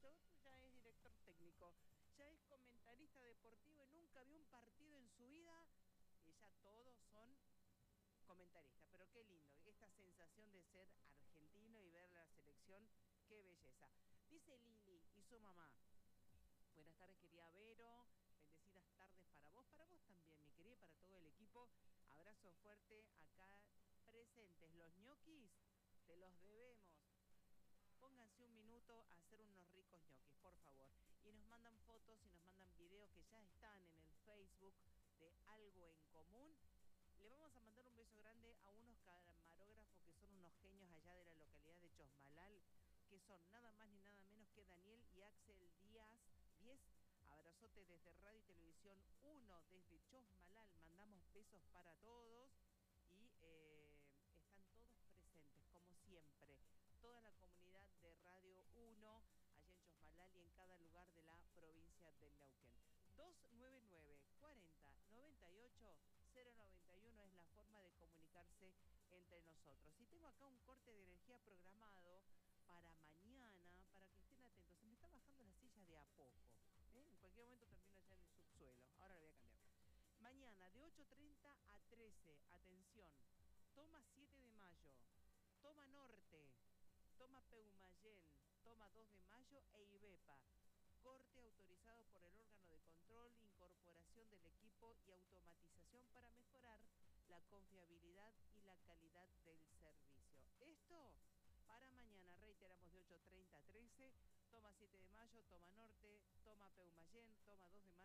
Otro ya es director técnico, ya es comentarista deportivo y nunca vio un partido en su vida. Y ya todos son comentaristas. Pero qué lindo, esta sensación de ser argentino y ver la selección, qué belleza. Dice Lili y su mamá. Buenas tardes, querida Vero. Bendecidas tardes para vos también, mi querida, y para todo el equipo. Abrazo fuerte acá presentes. Los ñoquis te los debemos. Pónganse un minuto a hacer unos ricos ñoquis, por favor. Y nos mandan fotos y nos mandan videos que ya están en el Facebook de Algo en Común. Le vamos a mandar un beso grande a unos camarógrafos que son unos genios allá de la localidad de Chosmalal, que son nada más ni nada menos que Daniel y Axel Díaz. 10 abrazote desde Radio y Televisión 1, desde Chosmalal. Mandamos besos para todos y están todos presentes, como siempre. Toda la comunidad de Radio 1, allá en Chosmalal y en cada lugar de la provincia de Neuquén. 299 40 98 091 es la forma de comunicarse entre nosotros. Y tengo acá un corte de energía programado para mañana, para que estén atentos. Se me está bajando la silla de a poco. En cualquier momento termino ya en el subsuelo. Ahora lo voy a cambiar. Mañana de 8:30 a 13, atención, toma 7 de mayo, toma Norte, toma Peumayén, toma 2 de mayo e Ibepa. Corte autorizado por el órgano de control, incorporación del equipo y automatización para mejorar la confiabilidad y la calidad del servicio. Esto para mañana, reiteramos, de 8:30 a 13, toma 7 de mayo, toma Norte, toma Peumayén, toma 2 de mayo.